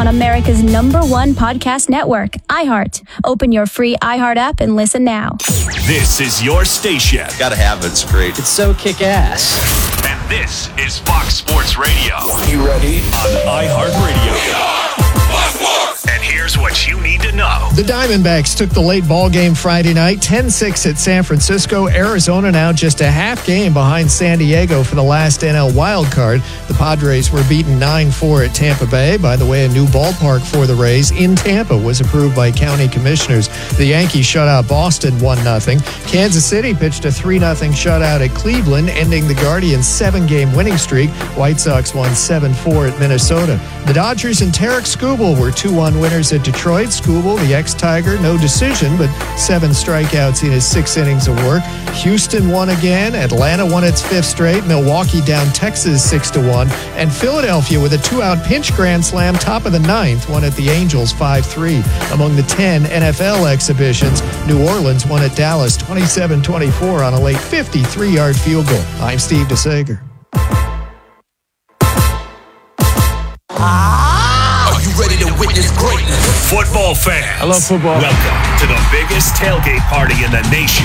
on America's #1 podcast network, iHeart. Open your free iHeart app and listen now. This is your station. Gotta have it. It's great. It's so kick-ass. And this is Fox Sports Radio. You ready? On iHeartRadio. And here's what you need to know. The Diamondbacks took the late ball game Friday night, 10-6 at San Francisco. Arizona now just a half game behind San Diego for the last NL wildcard. The Padres were beaten 9-4 at Tampa Bay. By the way, a new ballpark for the Rays in Tampa was approved by county commissioners. The Yankees shut out Boston 1-0. Kansas City pitched a 3-0 shutout at Cleveland, ending the Guardians' 7-game winning streak. White Sox won 7-4 at Minnesota. The Dodgers and Tarek Skubal were 2-1 winners at Detroit. Skubal, the ex-Tiger, no decision, but 7 strikeouts in his 6 innings of work. Houston won again. Atlanta won its 5th straight. Milwaukee down Texas 6-1. And Philadelphia with a 2-out pinch grand slam top of the 9th won at the Angels 5-3. Among the 10 NFL exhibitions, New Orleans won at Dallas 27-24 on a late 53-yard field goal. I'm Steve DeSager. Are you ready to witness greatness? Football fans. I love football. Welcome to the biggest tailgate party in the nation.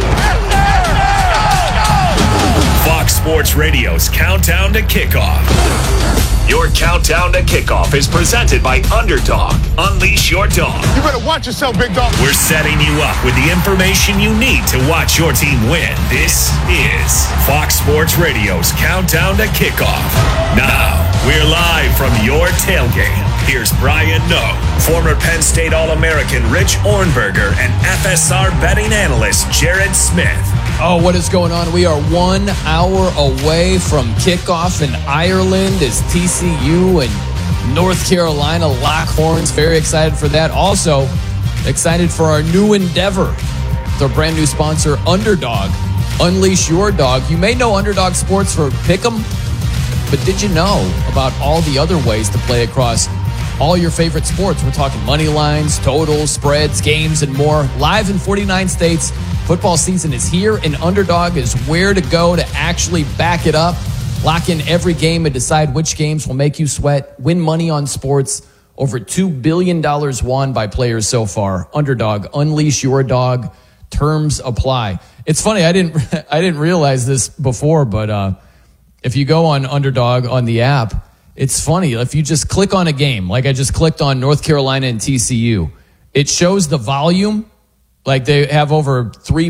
Fox Sports Radio's Countdown to Kickoff. Your Countdown to Kickoff is presented by Underdog. Unleash your dog. You better watch yourself, big dog. We're setting you up with the information you need to watch your team win. This is Fox Sports Radio's Countdown to Kickoff. Now, we're live from your tailgate. Here's Brian Noe, former Penn State All-American Rich Ornberger, and FSR betting analyst Jared Smith. Oh, what is going on? We are 1 hour away from kickoff in Ireland as TCU and North Carolina lock horns. Very excited for that. Also, excited for our new endeavor. It's our brand new sponsor, Underdog. Unleash your dog. You may know Underdog Sports for Pick'em, but did you know about all the other ways to play across all your favorite sports? We're talking money lines, totals, spreads, games, and more. Live in 49 states. Football season is here, and Underdog is where to go to actually back it up. Lock in every game and decide which games will make you sweat. Win money on sports. Over $2 billion won by players so far. Underdog, unleash your dog. Terms apply. It's funny, I didn't realize this before, but if you go on Underdog on the app, it's funny. If you just click on a game, like I just clicked on North Carolina and TCU, it shows the volume. Like they have over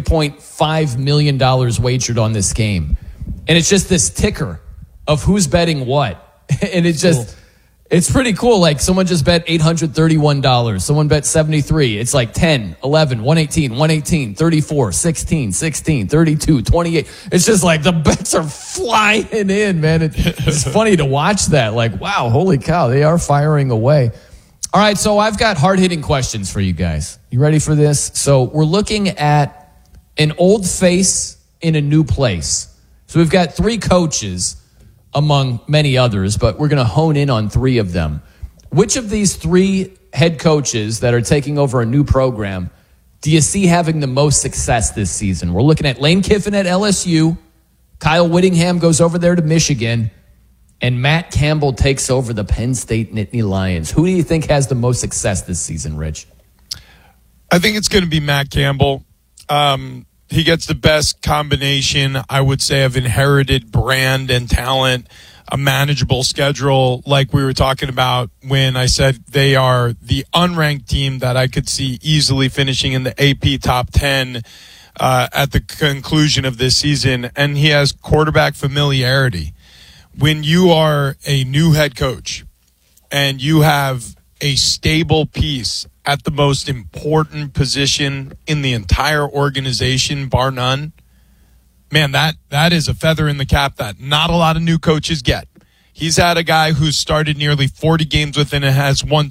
$3.5 million wagered on this game. And it's just this ticker of who's betting what. And it's just, cool. It's pretty cool. Like someone just bet $831. Someone bet 73. It's like 10, 11, 118, 118, 34, 16, 16, 32, 28. It's just like the bets are flying in, man. It's funny to watch that. Like, wow, holy cow, they are firing away. All right, so I've got hard-hitting questions for you guys. You ready for this? So we're looking at an old face in a new place. So we've got 3 coaches among many others, but we're going to hone in on 3 of them. Which of these 3 head coaches that are taking over a new program do you see having the most success this season? We're looking at Lane Kiffin at LSU, Kyle Whittingham goes over there to Michigan, and Matt Campbell takes over the Penn State Nittany Lions. Who do you think has the most success this season, Rich? I think it's going to be Matt Campbell. He gets the best combination, I would say, of inherited brand and talent, a manageable schedule, like we were talking about when I said they are the unranked team that I could see easily finishing in the AP top 10 at the conclusion of this season. And he has quarterback familiarity. When you are a new head coach and you have a stable piece at the most important position in the entire organization, bar none, man, that is a feather in the cap that not a lot of new coaches get. He's had a guy who's started nearly 40 games with and has won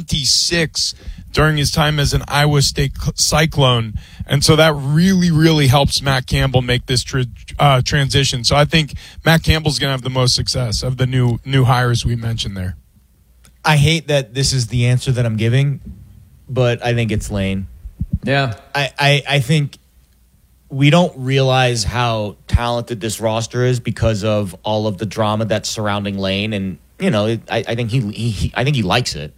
26 during his time as an Iowa State Cyclone. And so that really, really helps Matt Campbell make this transition. So I think Matt Campbell's going to have the most success of the new hires we mentioned there. I hate that this is the answer that I'm giving, but I think it's Lane. Yeah. I think we don't realize how talented this roster is because of all of the drama that's surrounding Lane. And, you know, I think he likes it.